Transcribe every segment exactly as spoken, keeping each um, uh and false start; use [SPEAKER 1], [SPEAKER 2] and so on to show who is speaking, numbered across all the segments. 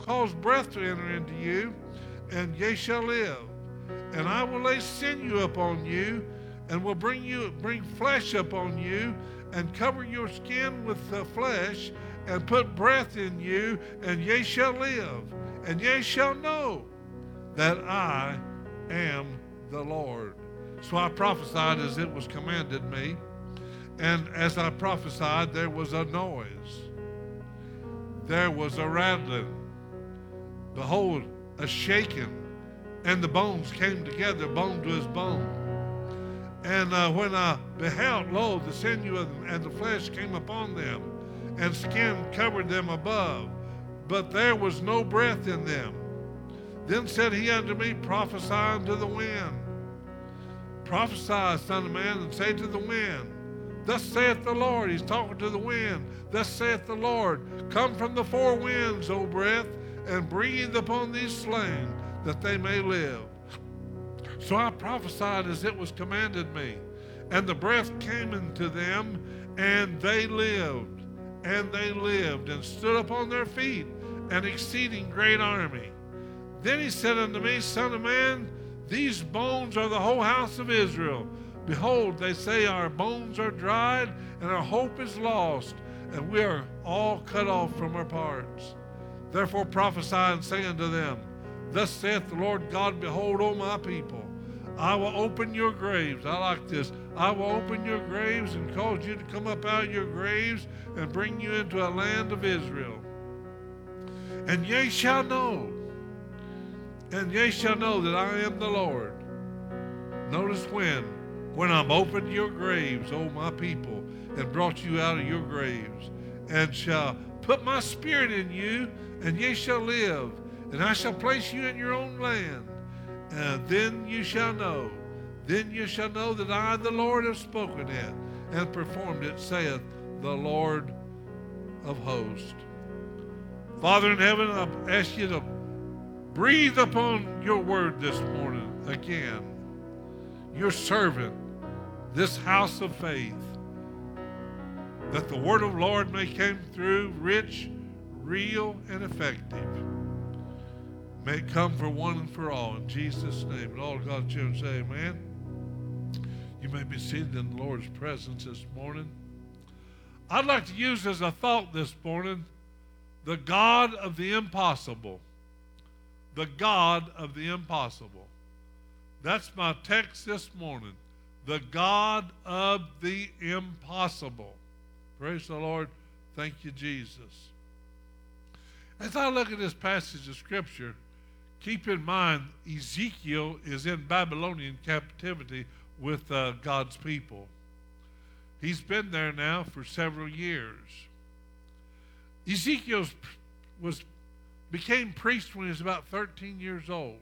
[SPEAKER 1] cause breath to enter into you, and ye shall live. And I will lay sinew upon you, and will bring you bring flesh upon you, and cover your skin with the flesh, and put breath in you, and ye shall live. And ye shall know that I am the Lord. So I prophesied as it was commanded me, and as I prophesied, there was a noise. There was a rattling. Behold, a shaking, and the bones came together, bone to his bone. And uh, when I beheld, lo, the sinew and the flesh came upon them, and skin covered them above, but there was no breath in them. Then said he unto me, prophesy unto the wind. Prophesy, son of man, and say to the wind, thus saith the Lord. He's talking to the wind. Thus saith the Lord, come from the four winds, O breath, and breathe upon these slain, that they may live. So I prophesied as it was commanded me, and the breath came into them, and they lived, and they lived, and stood upon their feet, an exceeding great army. Then he said unto me, son of man, these bones are the whole house of Israel. Behold, they say, our bones are dried, and our hope is lost, and we are all cut off from our parts. Therefore prophesy and say unto them, thus saith the Lord God, behold, O my people, I will open your graves. I like this. I will open your graves and cause you to come up out of your graves and bring you into a land of Israel. And ye shall know, and ye shall know that I am the Lord. Notice when, when I'm opened your graves, O my people, and brought you out of your graves, and shall put my spirit in you, and ye shall live, and I shall place you in your own land. And then you shall know, then you shall know that I, the Lord, have spoken it, and performed it, saith the Lord of hosts. Father in heaven, I ask you to breathe upon your word this morning again. Your servant, this house of faith, that the word of the Lord may come through rich, real, and effective. May it come for one and for all. In Jesus' name. And all of God's children say amen. You may be seated in the Lord's presence this morning. I'd like to use as a thought this morning, the God of the impossible. The God of the impossible. That's my text this morning. The God of the impossible. Praise the Lord. Thank you, Jesus. As I look at this passage of Scripture, keep in mind Ezekiel is in Babylonian captivity with uh, God's people. He's been there now for several years. Ezekiel was became priest when he was about thirteen years old.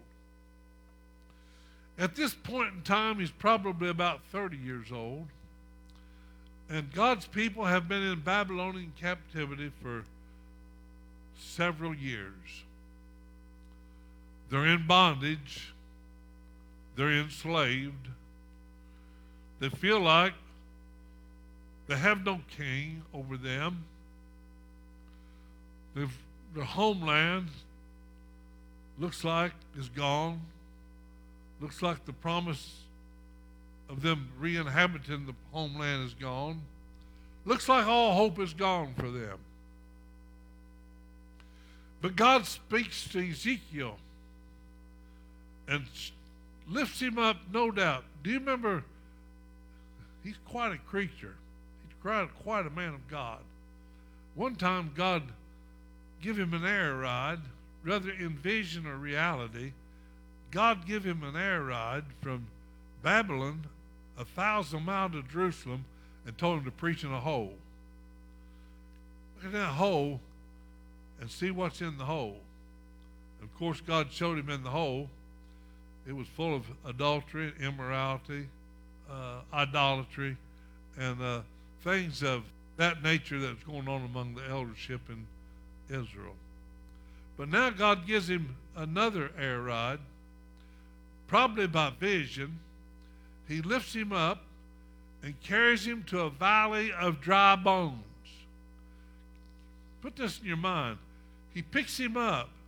[SPEAKER 1] At this point in time, he's probably about thirty years old. And God's people have been in Babylonian captivity for several years. They're in bondage. They're enslaved. They feel like they have no king over them. They've, their homeland looks like is gone. Looks like the promise of them re-inhabiting the homeland is gone. Looks like all hope is gone for them. But God speaks to Ezekiel and lifts him up, no doubt. Do you remember? He's quite a creature. He's quite, quite a man of God. One time God gave him an air ride, rather in vision or reality. God gave him an air ride from Babylon a thousand miles to Jerusalem and told him to preach in a hole. Look at that hole and see what's in the hole. Of course, God showed him in the hole. It was full of adultery, immorality, uh, idolatry, and uh, things of that nature that's going on among the eldership in Israel. But now God gives him another air ride, probably by vision. He lifts him up and carries him to a valley of dry bones. Put this in your mind. He picks him up